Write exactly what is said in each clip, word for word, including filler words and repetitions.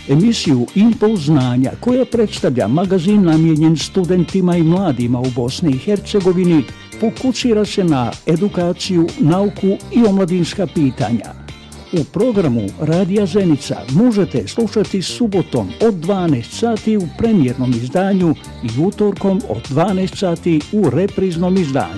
emisiju Impuls znanja koja predstavlja magazin namijenjen studentima i mladima u Bosni i Hercegovini, fokusira se na edukaciju, nauku i omladinska pitanja. U programu Radija Zenica možete slušati subotom od dvanaest sati u premijernom izdanju i utorkom od dvanaest sati u repriznom izdanju.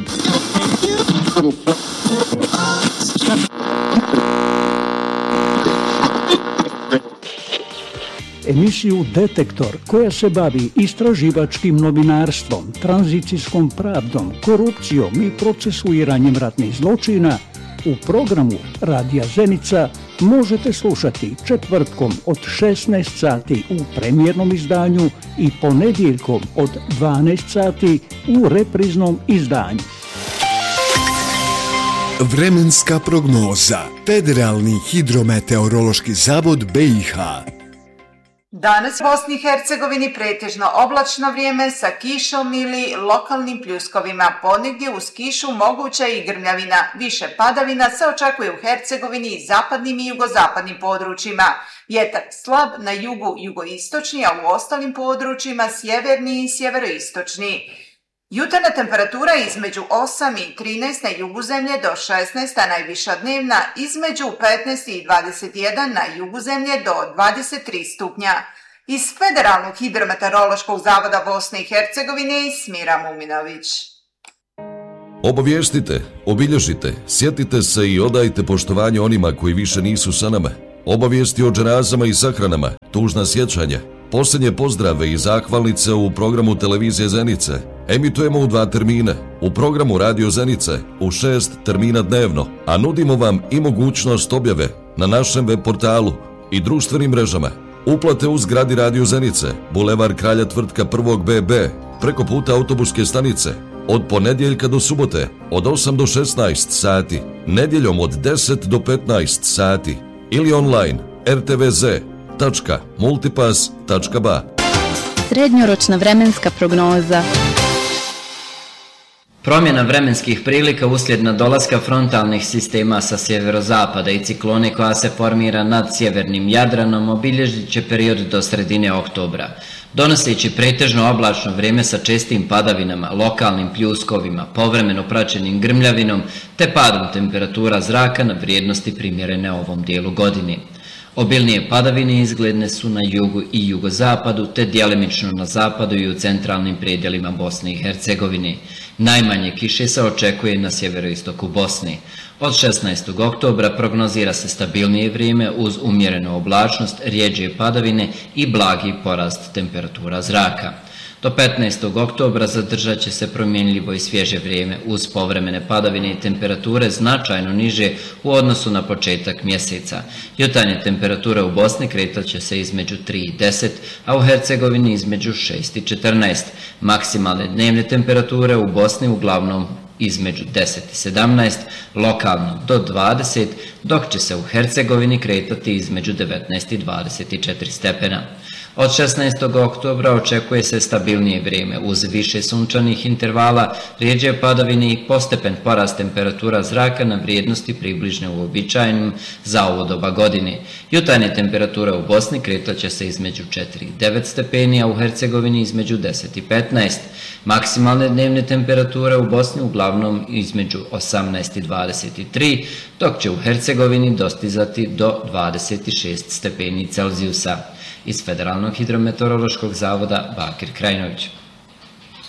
Emisiju Detektor koja se bavi istraživačkim novinarstvom, tranzicijskom pravdom, korupcijom i procesuiranjem ratnih zločina u programu Radija Zenica možete slušati četvrtkom od šesnaest sati u premijernom izdanju i ponedjeljkom od dvanaest sati u repriznom izdanju. Vremenska prognoza. Federalni hidrometeorološki zavod B i H. Danas u Bosni i Hercegovini pretežno oblačno vrijeme sa kišom ili lokalnim pljuskovima. Ponegdje uz kišu moguća i grmljavina. Više padavina se očekuje u Hercegovini i zapadnim i jugozapadnim područjima. Vjetar slab na jugu jugoistočni, a u ostalim područjima sjeverni i sjeveroistočni. Jutarnja temperatura između osam i trinaest na jugu zemlje do šesnaest, a najviša dnevna između petnaest i dvadeset jedan na jugu zemlje do dvadeset tri stupnja. Iz Federalnog hidrometeorološkog zavoda Bosne i Hercegovine Smira Muminović. Obavijestite, obilježite, sjetite se i odajte poštovanje onima koji više nisu sa nama. Obavijesti o dženazama i sahranama, tužna sjećanja, posljednje pozdrave i zahvalnice u programu televizije Zenice. Emitujemo u dva termina, u programu Radio Zenice u šest termina dnevno, a nudimo vam i mogućnost objave na našem web portalu i društvenim mrežama. Uplate u zgradi Radio Zenice, Bulevar Kralja Tvrtka prvog B B, preko puta autobuske stanice, od ponedjeljka do subote, od osam do šesnaest sati, nedjeljom od deset do petnaest sati, ili online r t v z tačka multipass tačka b a. Srednjoročna vremenska prognoza. Promjena vremenskih prilika uslijed nadolaska frontalnih sistema sa sjeverozapada i ciklone koja se formira nad sjevernim Jadranom obilježit će period do sredine oktobra, donoseći pretežno oblačno vrijeme sa čestim padavinama, lokalnim pljuskovima, povremeno praćenim grmljavinom te padom temperatura zraka na vrijednosti primjerene ovom dijelu godine. Obilnije padavine izgledne su na jugu i jugozapadu, te djelimično na zapadu i u centralnim predjelima Bosne i Hercegovine. Najmanje kiše se očekuje na sjeveroistoku Bosne. Od šesnaestog oktobra prognozira se stabilnije vrijeme uz umjerenu oblačnost, rjeđe padavine i blagi porast temperatura zraka. Do petnaestog oktobra zadržat će se promjenljivo i svježe vrijeme uz povremene padavine i temperature značajno niže u odnosu na početak mjeseca. Jutarnje temperature u Bosni kretat će se između tri i deset, a u Hercegovini između šest i četrnaest. Maksimalne dnevne temperature u Bosni uglavnom između deset i sedamnaest, lokalno do dvadeset, dok će se u Hercegovini kretati između devetnaest i dvadeset četiri stepena. Od šesnaestog oktobra očekuje se stabilnije vrijeme uz više sunčanih intervala, rijeđe padavine i postepen porast temperatura zraka na vrijednosti približne uobičajenim za ovo doba godine. Jutarnje temperature u Bosni kretat će se između četiri i devet stepeni, a u Hercegovini između deset i petnaest. Maksimalne dnevne temperature u Bosni uglavnom između osamnaest i dvadeset tri, dok će u Hercegovini dostizati do dvadeset šest stepeni Celzijusa. Iz Federalnog hidrometeorološkog zavoda Bakir Krajinović.